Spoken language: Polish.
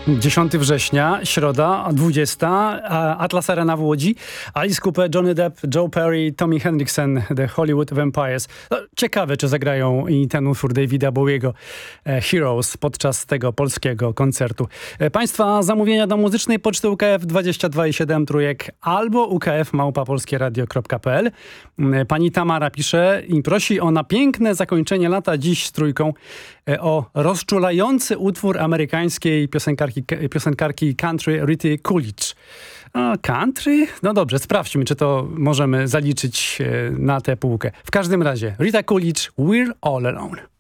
10 września, środa, 20, Atlas Arena w Łodzi, Alice Cooper, Johnny Depp, Joe Perry, Tommy Henriksen, The Hollywood Vampires. No, ciekawe, czy zagrają i ten utwór Davida Bowiego, Heroes, podczas tego polskiego koncertu. Państwa zamówienia do muzycznej poczty UKF 22,7 trójek albo ukf@polskieradio.pl. Pani Tamara pisze i prosi o na piękne zakończenie lata dziś z trójką, o rozczulający utwór amerykańskiej piosenkarki country Ritty Coolidge. Country? No dobrze, sprawdźmy, czy to możemy zaliczyć na tę półkę. W każdym razie, Rita Coolidge, We're All Alone.